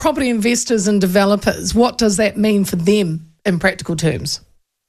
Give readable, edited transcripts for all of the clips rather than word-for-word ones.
property investors and developers, what does that mean for them in practical terms?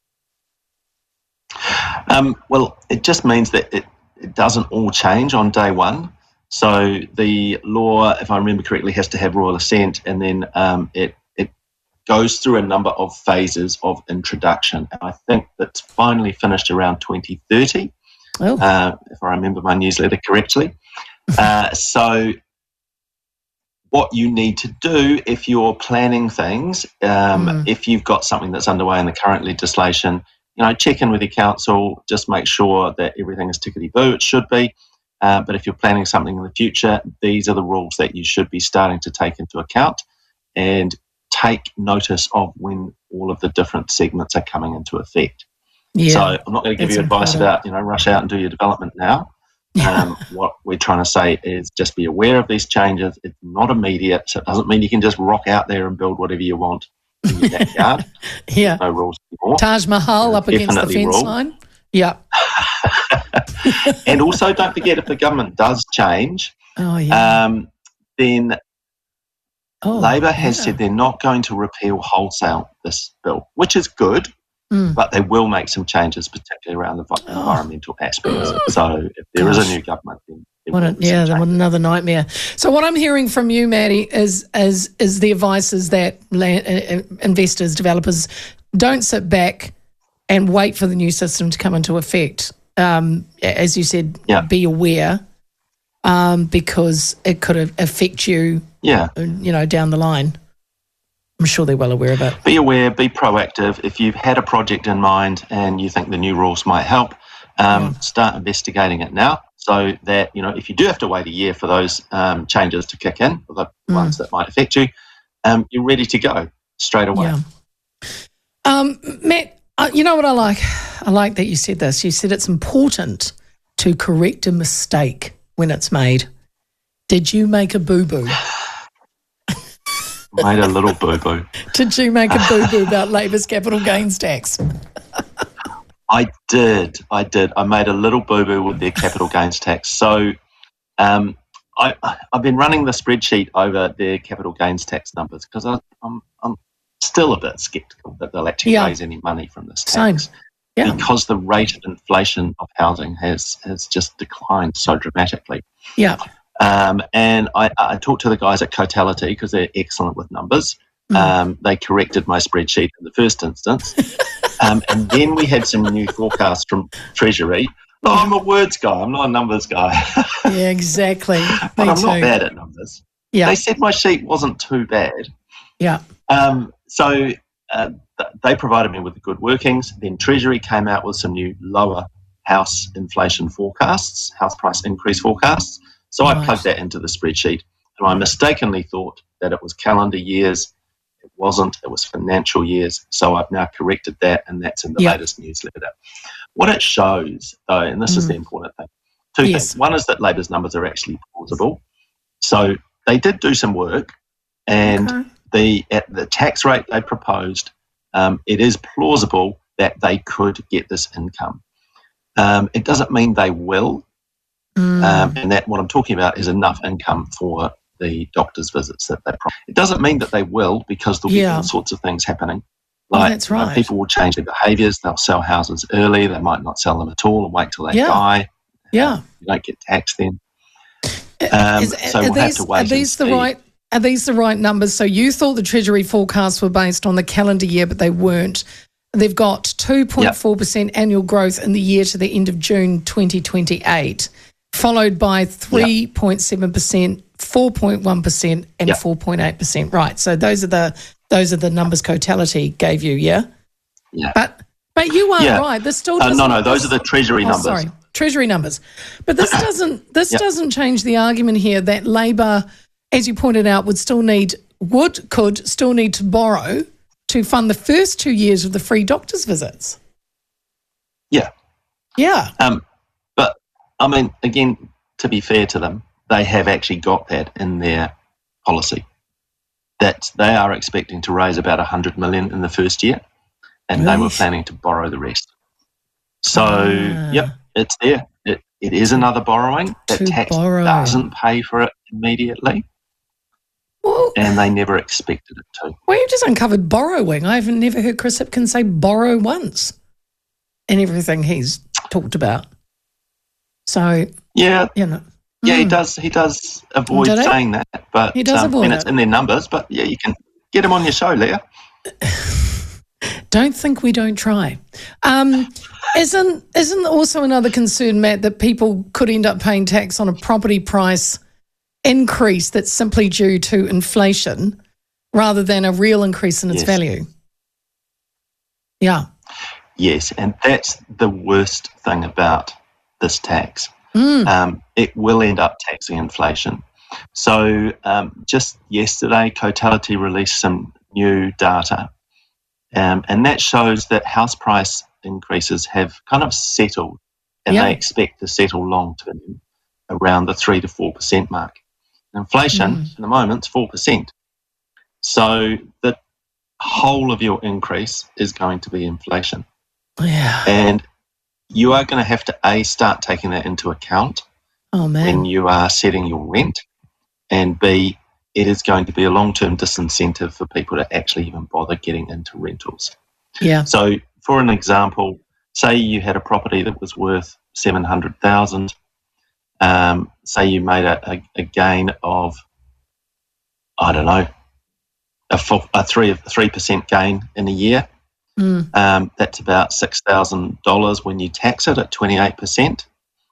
Well, it just means that it doesn't all change on day one. So the law, if I remember correctly, has to have royal assent, and then it goes through a number of phases of introduction. And I think that's finally finished around 2030, if I remember my newsletter correctly. So what you need to do if you're planning things, if you've got something that's underway in the current legislation, check in with your council, just make sure that everything is tickety-boo, it should be. But if you're planning something in the future, these are the rules that you should be starting to take into account, and take notice of when all of the different segments are coming into effect. So I'm not going to give you advice about, rush out and do your development now. What we're trying to say is just be aware of these changes. It's not immediate, so it doesn't mean you can just rock out there and build whatever you want in your backyard. No rules anymore. Taj Mahal up against the fence line. Yeah. And also, don't forget, if the government does change, then Labor has said they're not going to repeal wholesale this bill, which is good, but they will make some changes, particularly around the environmental aspects. So if there is a new government, then what another nightmare. So what I'm hearing from you, Maddie, is the advice is that investors, developers, don't sit back and wait for the new system to come into effect. As you said, be aware, because it could affect you, down the line. I'm sure they're well aware of it. Be aware, be proactive. If you've had a project in mind and you think the new rules might help, start investigating it now, so that, if you do have to wait a year for those changes to kick in, or the ones that might affect you, you're ready to go straight away. Matt, you know what I like? I like that you said this. You said it's important to correct a mistake when it's made. Did you make a boo-boo? Made a little boo-boo. Did you make a boo-boo about Labor's capital gains tax? I did. I made a little boo-boo with their capital gains tax. So I've been running the spreadsheet over their capital gains tax numbers, because I'm still a bit sceptical that they'll actually raise any money from this tax. Because the rate of inflation of housing has just declined so dramatically. And I talked to the guys at Cotality, because they're excellent with numbers. They corrected my spreadsheet in the first instance. And then we had some new forecasts from Treasury. No, I'm a words guy. I'm not a numbers guy. Exactly. But I'm not bad at numbers. They said my sheet wasn't too bad. So they provided me with the good workings. Then Treasury came out with some new lower house inflation forecasts, house price increase forecasts. So I plugged that into the spreadsheet, and I mistakenly thought that it was calendar years. It wasn't. It was financial years. So I've now corrected that, and that's in the latest newsletter. What it shows, though, and this is the important thing, two things. One is that Labor's numbers are actually plausible. So they did do some work, and at the tax rate they proposed, it is plausible that they could get this income. It doesn't mean they will. And that what I'm talking about is enough income for the doctor's visits that they promise. It doesn't mean that they will, because there'll be all sorts of things happening. Like, that's right. People will change their behaviours. They'll sell houses early. They might not sell them at all and wait till they die. You don't get taxed then. So we'll have to wait. Are these the right numbers? So you thought the Treasury forecasts were based on the calendar year, but they weren't. They've got 2.4% annual growth in the year to the end of June 2028. Followed by 3.7%, 4.1%, and 4.8%. Right. So those are the numbers Cotality gave you. Yeah. But you are right. This still doesn't. No. Those are the Treasury numbers. Sorry, Treasury numbers. But this doesn't. Doesn't change the argument here that Labor, as you pointed out, could still need to borrow to fund the first 2 years of the free doctor's visits. But I mean, again, to be fair to them, they have actually got that in their policy, that they are expecting to raise about 100 million in the first year, and they were planning to borrow the rest. So, it's there. It is another borrowing. That tax doesn't pay for it immediately. Well, and they never expected it to. well, you just uncovered borrowing. I've never heard Chris Hipkins say borrow once in everything he's talked about. So, Yeah, you know. yeah, he does. He does avoid Did he? saying that, but He does avoid it's it. in their numbers. But yeah, you can get him on your show, Leah. Don't think we don't try. Isn't also another concern, Matt, that people could end up paying tax on a property price increase that's simply due to inflation rather than a real increase in its Yes. value? Yeah. Yes, and that's the worst thing about this tax. It will end up taxing inflation. So just yesterday, Cotality released some new data, and that shows that house price increases have kind of settled, and Yeah. they expect to settle long term around the 3 to 4% mark. Inflation at the moment is 4%. So the whole of your increase is going to be inflation. Yeah. And you are going to have to, start taking that into account Oh, when man. you are setting your rent, and B, it is going to be a long-term disincentive for people to actually even bother getting into rentals. Yeah. So, for an example, say you had a property that was worth $700,000. Say you made a gain of, I don't know, a 3% gain in a year. That's about $6,000 when you tax it at 28%.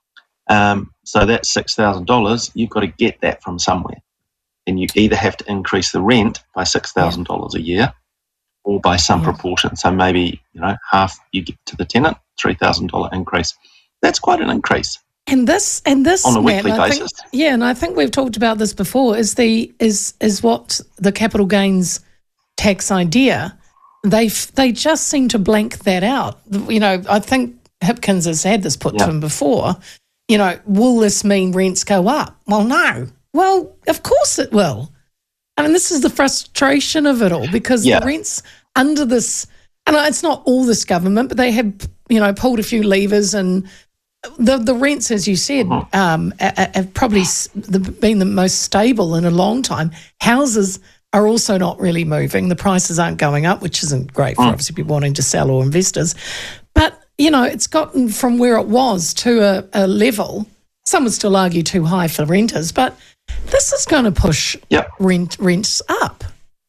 So that's $6,000. You've got to get that from somewhere, and you either have to increase the rent by $6,000 a year, or by some proportion. So maybe half you get to the tenant, $3,000 increase. That's quite an increase. And this on a Matt, weekly I basis. think, and I think we've talked about this before. Is what the capital gains tax idea? They just seem to blank that out. I think Hipkins has had this put to him before. Will this mean rents go up? Well, no. Well, of course it will. I mean, this is the frustration of it all, because the rents under this, and it's not all this government, but they have, pulled a few levers, and the rents, as you said, have probably been the most stable in a long time. Houses are also not really moving. The prices aren't going up, which isn't great for obviously people wanting to sell or investors. But, it's gotten from where it was to a level, some would still argue too high for renters, but this is going to push rents up.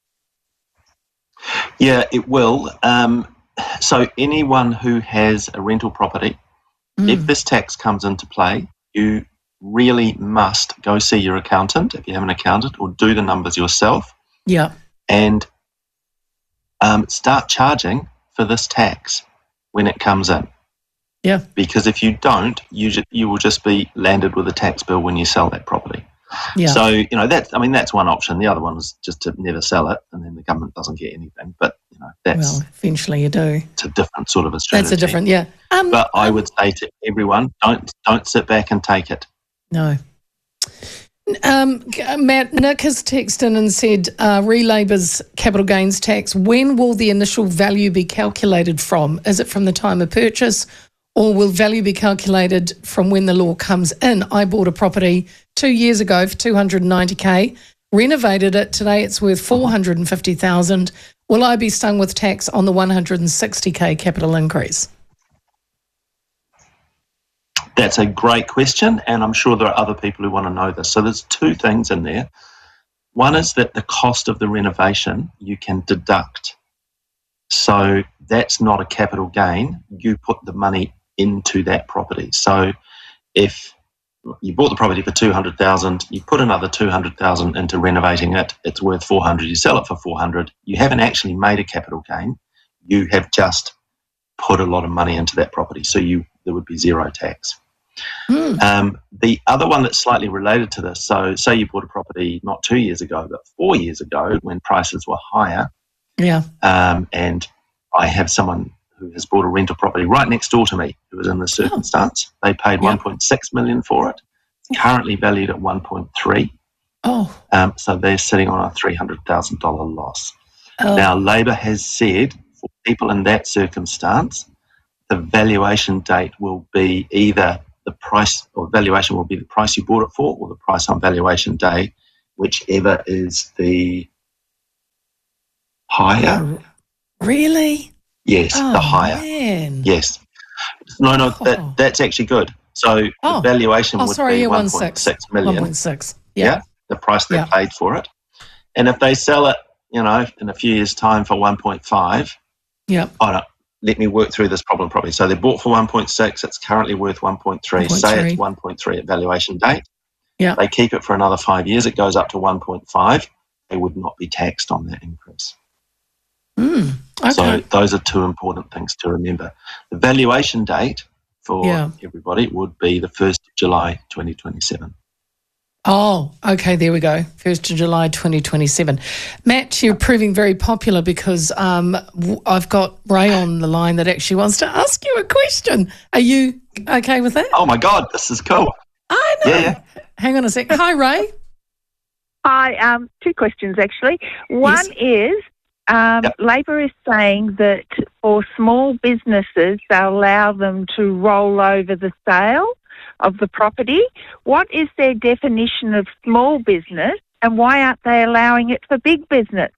Yeah, it will. So anyone who has a rental property, if this tax comes into play, you really must go see your accountant, if you have an accountant, or do the numbers yourself. Yeah. And start charging for this tax when it comes in. Yeah. Because if you don't, you will just be landed with a tax bill when you sell that property. Yeah. So, that's one option. The other one is just to never sell it, and then the government doesn't get anything. But, that's eventually you do. It's a different sort of a strategy. That's a different, but I would say to everyone, don't sit back and take it. No. Matt, Nick has texted in and said, Relabor's capital gains tax, when will the initial value be calculated from? Is it from the time of purchase, or will value be calculated from when the law comes in? I bought a property 2 years ago for $290,000, renovated it. Today it's worth $450,000. Will I be stung with tax on the $160,000 capital increase? That's a great question, and I'm sure there are other people who want to know this. So there's two things in there. One is that the cost of the renovation you can deduct. So that's not a capital gain. You put the money into that property. So if you bought the property for $200,000, you put another $200,000 into renovating it, it's worth $400,000, you sell it for $400,000, you haven't actually made a capital gain. You have just put a lot of money into that property. So there would be zero tax. The other one that's slightly related to this, so say you bought a property not 2 years ago, but 4 years ago when prices were higher. Yeah. And I have someone who has bought a rental property right next door to me who was in this circumstance. They paid $1.6 million for it. It's currently valued at $1.3. Oh. So they're sitting on a $300,000 loss. Oh. Now, Labor has said for people in that circumstance, the valuation date will be either the price, or valuation will be the price you bought it for, or the price on valuation day whichever is the higher. Really? Yes, the higher. Man. Yes. No, that's actually good. So the valuation would be 1.6 million. 1.6. Yeah, the price they paid for it. And if they sell it, in a few years' time for 1.5, let me work through this problem properly. So they bought for 1.6, it's currently worth 1.3. Say it's 1.3 at valuation date. Yeah. They keep it for another 5 years, it goes up to 1.5. They would not be taxed on that increase. Okay. So those are two important things to remember. The valuation date for everybody would be the 1st of July 2027. Oh, okay, there we go. 1st of July 2027. Matt, you're proving very popular because I've got Ray on the line that actually wants to ask you a question. Are you okay with that? Oh, my God, this is cool. I know. Yeah. Hang on a sec. Hi, Ray. Hi, two questions, actually. One is Labor is saying that for small businesses, they'll allow them to roll over the sale of the property. What is their definition of small business, and why aren't they allowing it for big business?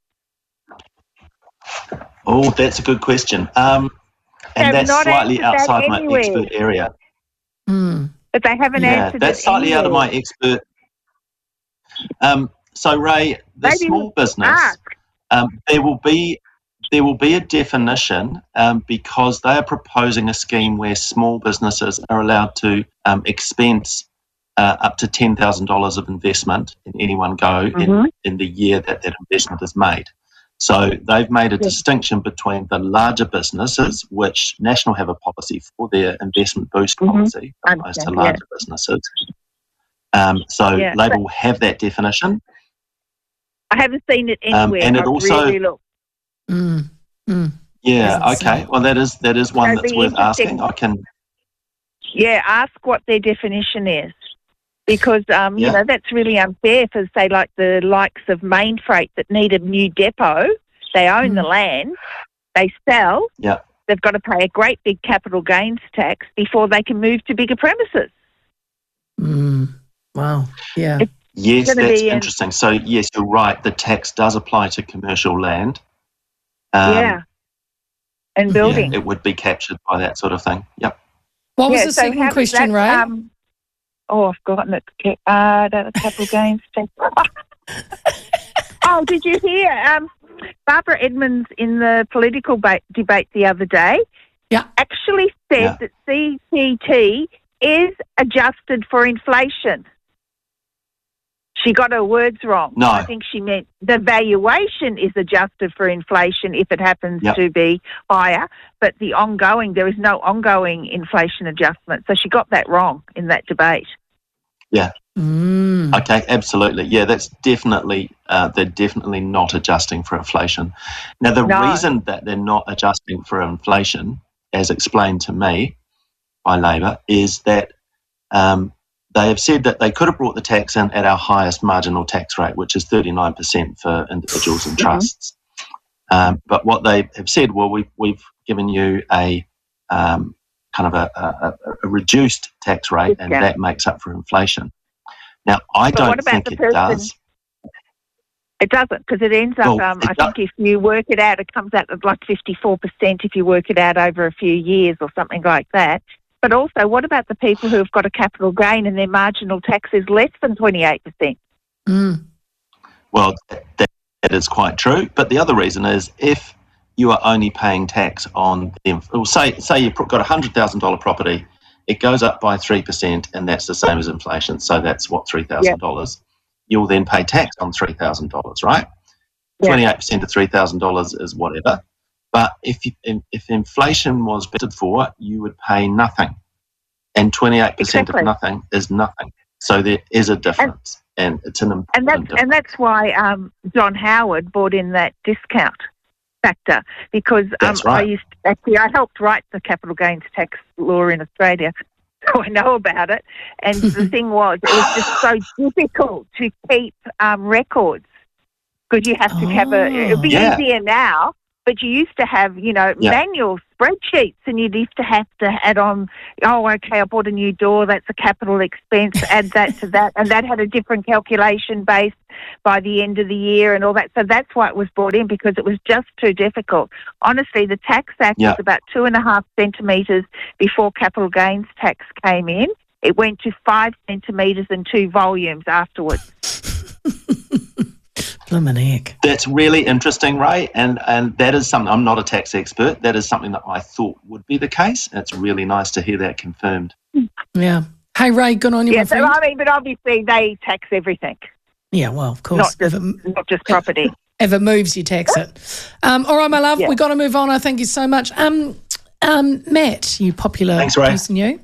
Oh, that's a good question. And that's slightly outside my expert area. But they haven't answered that's it slightly anywhere. out of my expert. So, Ray, the small business, there will be a definition because they are proposing a scheme where small businesses are allowed to expense up to $10,000 of investment in any one go in the year that investment is made. So they've made a distinction between the larger businesses, which National have a policy for their investment boost policy, opposed to larger businesses. Labor will have that definition. I haven't seen it anywhere. And it also really looked. Okay. Well, that is one that's worth asking. I can. Yeah, ask what their definition is, because you know, that's really unfair for, say, like the likes of Mainfreight that need a new depot. They own the land, they sell. Yeah. They've got to pay a great big capital gains tax before they can move to bigger premises. Wow. Yeah. Yes, that's interesting. So, yes, you're right. The tax does apply to commercial land. And building. Yeah, it would be captured by that sort of thing. Yep. What was the second question, Ray? I've forgotten it. Capital gains tax. Oh, did you hear? Barbara Edmonds in the political debate the other day actually said that CPT is adjusted for inflation. She got her words wrong. No. I think she meant the valuation is adjusted for inflation if it happens to be higher, but there is no ongoing inflation adjustment. So she got that wrong in that debate. Yeah. Okay, absolutely. Yeah, that's definitely, they're definitely not adjusting for inflation. Now, the reason that they're not adjusting for inflation, as explained to me by Labor, is that they have said that they could have brought the tax in at our highest marginal tax rate, which is 39% for individuals and trusts. But what they have said, well, we've given you a kind of a reduced tax rate, and that makes up for inflation. Now, I don't think it does. It doesn't, because it ends up, I think if you work it out, it comes out at like 54% if you work it out over a few years or something like that. But also, what about the people who have got a capital gain and their marginal tax is less than 28%? Well, that is quite true. But the other reason is if you are only paying tax on, say you've got a $100,000 property, it goes up by 3%, and that's the same as inflation. So that's what, $3,000. You'll then pay tax on $3,000, right? 28% of $3,000 is whatever. But if inflation was budgeted for, you would pay nothing, and 28% of nothing is nothing. So there is a difference, and it's an important difference. And that's why John Howard brought in that discount factor, because I helped write the capital gains tax law in Australia, so I know about it. And the thing was, it was just so difficult to keep records, because you have to have it would be easier now. But you used to have, manual spreadsheets, and you used to have to add on, I bought a new door, that's a capital expense, add that to that, and that had a different calculation base by the end of the year and all that. So that's why it was brought in, because it was just too difficult. Honestly, the Tax Act was about 2.5 centimetres before capital gains tax came in. It went to 5 centimetres and 2 volumes afterwards. That's really interesting, Ray, and that is something, I'm not a tax expert, that is something that I thought would be the case. It's really nice to hear that confirmed. Yeah. Hey, Ray, good on you, my friend. But obviously they tax everything. Yeah, well, of course. Not just property. If it moves, you tax it. All right, my love, we've got to move on. I thank you so much. Matt, you popular person, you.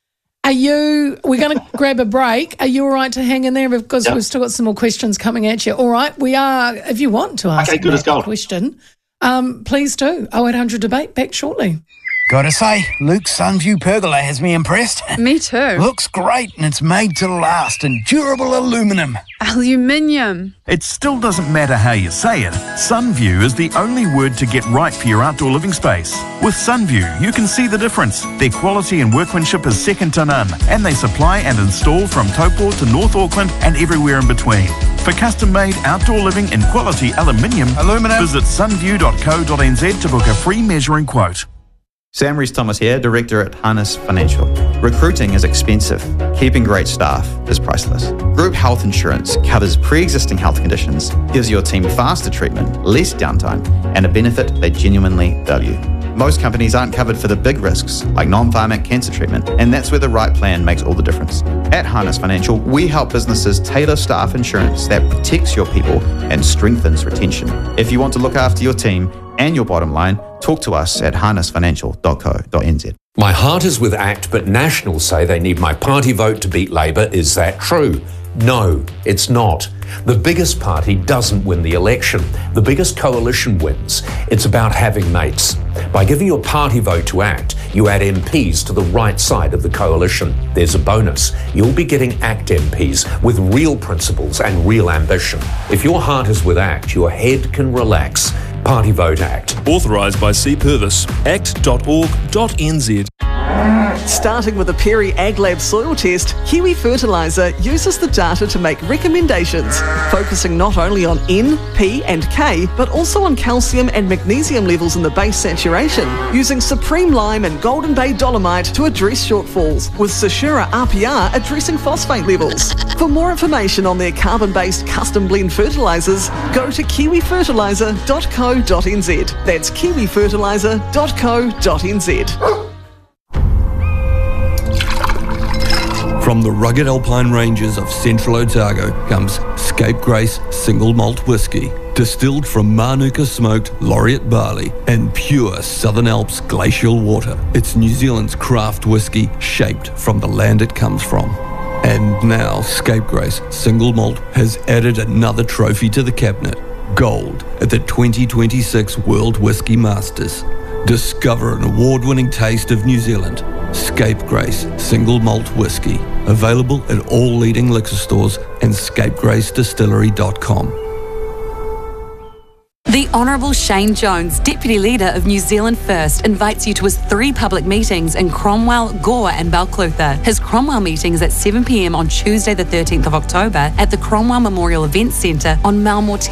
We're going to grab a break. Are you all right to hang in there? Because we've still got some more questions coming at you. All right, we are, if you want to ask a question, please do. 0800 Debate, back shortly. Gotta say, Luke's Sunview pergola has me impressed. Me too. Looks great, and it's made to last in durable aluminium. Aluminium. It still doesn't matter how you say it. Sunview is the only word to get right for your outdoor living space. With Sunview, you can see the difference. Their quality and workmanship is second to none, and they supply and install from Taupo to North Auckland and everywhere in between. For custom-made outdoor living in quality aluminium, visit sunview.co.nz to book a free measuring quote. Sam Rees-Thomas here, Director at Harness Financial. Recruiting is expensive. Keeping great staff is priceless. Group health insurance covers pre-existing health conditions, gives your team faster treatment, less downtime, and a benefit they genuinely value. Most companies aren't covered for the big risks, like non-pharmac cancer treatment, and that's where the right plan makes all the difference. At Harness Financial, we help businesses tailor staff insurance that protects your people and strengthens retention. If you want to look after your team and your bottom line, talk to us at harnessfinancial.co.nz. My heart is with ACT, but Nationals say they need my party vote to beat Labour. Is that true? No, it's not. The biggest party doesn't win the election. The biggest coalition wins. It's about having mates. By giving your party vote to ACT, you add MPs to the right side of the coalition. There's a bonus. You'll be getting ACT MPs with real principles and real ambition. If your heart is with ACT, your head can relax. Party vote ACT. Authorised by C. Purvis. act.org.nz. Starting with a Perry AgLab soil test, Kiwi Fertiliser uses the data to make recommendations, focusing not only on N, P and K, but also on calcium and magnesium levels in the base saturation, using Supreme Lime and Golden Bay Dolomite to address shortfalls, with Sashura RPR addressing phosphate levels. For more information on their carbon-based custom blend fertilisers, go to kiwifertiliser.co.nz. That's kiwifertiliser.co.nz. From the rugged alpine ranges of central Otago comes Scapegrace Single Malt Whisky, distilled from Manuka smoked laureate barley and pure Southern Alps glacial water. It's New Zealand's craft whisky shaped from the land it comes from. And now Scapegrace Single Malt has added another trophy to the cabinet, gold at the 2026 World Whisky Masters. Discover an award-winning taste of New Zealand. Scapegrace Single Malt Whisky. Available at all leading liquor stores and scapegracedistillery.com. The Honourable Shane Jones, Deputy Leader of New Zealand First, invites you to his 3 public meetings in Cromwell, Gore and Balclutha. His Cromwell meeting is at 7 p.m. on Tuesday the 13th of October at the Cromwell Memorial Events Centre on Malmore